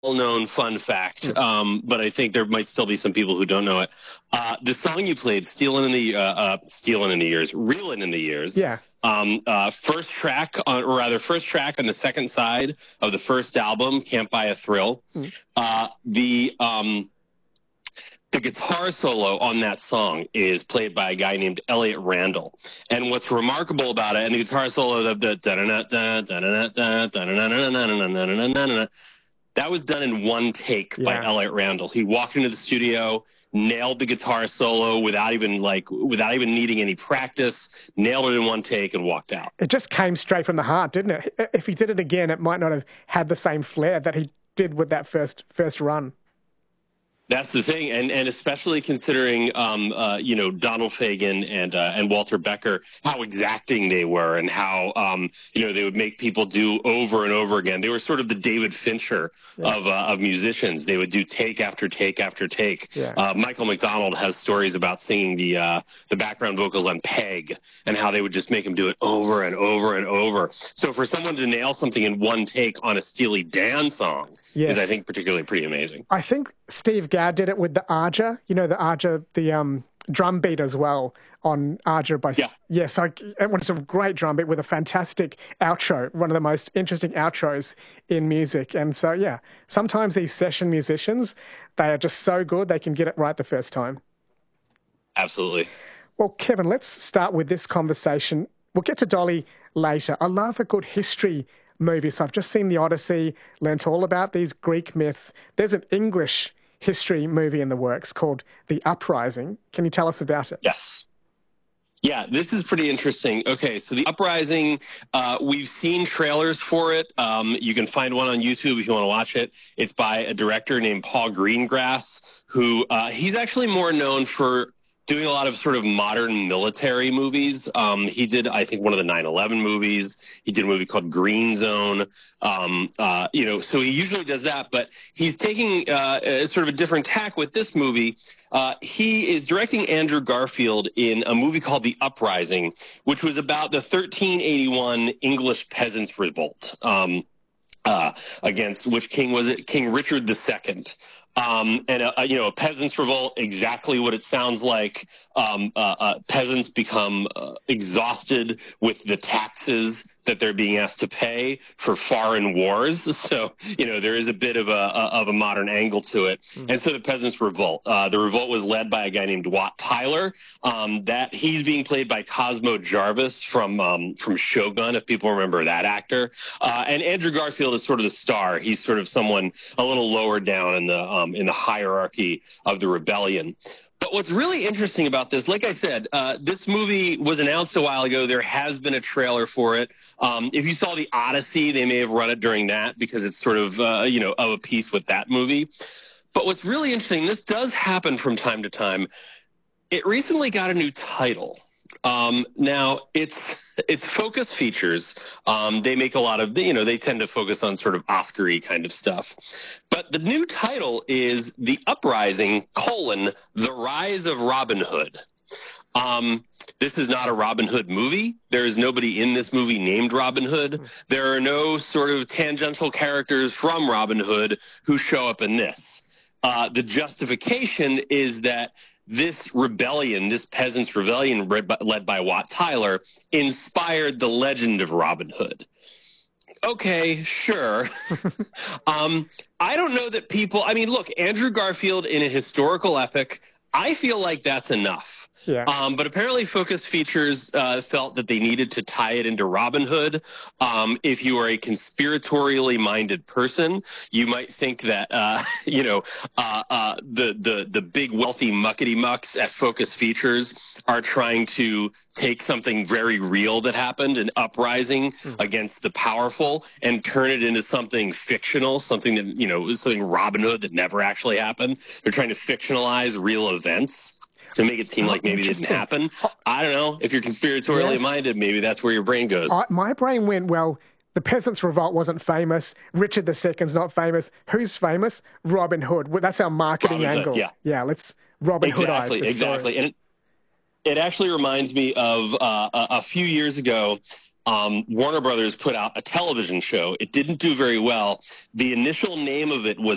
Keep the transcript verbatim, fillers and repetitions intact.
well-known fun fact, um, but I think there might still be some people who don't know it. Uh, the song you played, "Stealing in the uh, uh, Stealing in the Years," "Reeling in the Years," yeah, um, uh, first track, on, or rather, first track on the second side of the first album, "Can't Buy a Thrill." Mm. Uh, the um, The guitar solo on that song is played by a guy named Elliot Randall. And what's remarkable about it, and the guitar solo, the that was done in one take yeah. by Elliot Randall. He walked into the studio, nailed the guitar solo without even like without even needing any practice, nailed it in one take and walked out. It just came straight from the heart, didn't it? If he did it again, it might not have had the same flair that he did with that first first run. That's the thing, and and especially considering, um, uh, you know, Donald Fagen and uh, and Walter Becker, how exacting they were, and how um, you know they would make people do over and over again. They were sort of the David Fincher yeah. of uh, of musicians. They would do take after take after take. Yeah. Uh, Michael McDonald has stories about singing the uh, the background vocals on Peg, and how they would just make him do it over and over and over. So for someone to nail something in one take on a Steely Dan song yes. is, I think, particularly pretty amazing. I think Steve Gadd did it with the Arja, you know, the Arja, the um, drum beat as well on Arja. By yeah, yeah so it was a great drum beat with a fantastic outro, one of the most interesting outros in music. And so, yeah, sometimes these session musicians, they are just so good, they can get it right the first time. Absolutely. Well, Kevin, let's start with this conversation. We'll get to Dolly later. I love a good history movie. So I've just seen The Odyssey, learnt all about these Greek myths. There's an English history movie in the works called The Uprising. Can you tell us about it? Yes. Yeah, this is pretty interesting. Okay, so The Uprising, uh, we've seen trailers for it. Um, you can find one on YouTube if you want to watch it. It's by a director named Paul Greengrass, who uh, he's actually more known for doing a lot of sort of modern military movies. Um, he did, I think, one of the nine eleven movies. He did a movie called Green Zone. Um, uh, you know, so he usually does that, but he's taking uh, a, sort of a different tack with this movie. Uh, he is directing Andrew Garfield in a movie called The Uprising, which was about the thirteen eighty-one English Peasants' Revolt um, uh, against which king was it? King Richard the Second. Um, and, a, a, you know, a peasants' revolt, exactly what it sounds like. Um, uh, uh, peasants become uh, exhausted with the taxes that they're being asked to pay for foreign wars. So, you know, there is a bit of a, a of a modern angle to it. Mm-hmm. And so the peasants' revolt, uh, the revolt was led by a guy named Wat Tyler. Um, that he's being played by Cosmo Jarvis from um, from Shogun, if people remember that actor. Uh, and Andrew Garfield is sort of the star. He's sort of someone a little lower down in the um, in the hierarchy of the rebellion. But what's really interesting about this, like I said, uh, this movie was announced a while ago. There has been a trailer for it. Um, if you saw The Odyssey, they may have run it during that because it's sort of, uh, you know, of a piece with that movie. But what's really interesting, this does happen from time to time. It recently got a new title. Um, now, it's it's Focus Features. Um, they make a lot of, you know, they tend to focus on sort of Oscar-y kind of stuff. But the new title is The Uprising, colon, The Rise of Robin Hood. Um, this is not a Robin Hood movie. There is nobody in this movie named Robin Hood. There are no sort of tangential characters from Robin Hood who show up in this. Uh, the justification is that this rebellion, this peasants' rebellion led by Wat Tyler, inspired the legend of Robin Hood. Okay, sure. um, I don't know that people, I mean, look, Andrew Garfield in a historical epic, I feel like that's enough. Yeah. Um, but apparently Focus Features uh, felt that they needed to tie it into Robin Hood. Um, if you are a conspiratorially minded person, you might think that, uh, you know, uh, uh, the, the, the big wealthy muckety mucks at Focus Features are trying to take something very real that happened, an uprising mm. against the powerful, and turn it into something fictional, something that, you know, something Robin Hood that never actually happened. They're trying to fictionalize real events to make it seem oh, like maybe it didn't happen. I don't know. If you're conspiratorially yes. minded, maybe that's where your brain goes. Uh, my brain went, well, the Peasants' Revolt wasn't famous. Richard the Second's not famous. Who's famous? Robin Hood. That's our marketing Robin angle. Hood, yeah. Yeah, let's Robin Hoodize Exactly, exactly. And it, it actually reminds me of uh, a, a few years ago, um, Warner Brothers put out a television show. It didn't do very well. The initial name of it was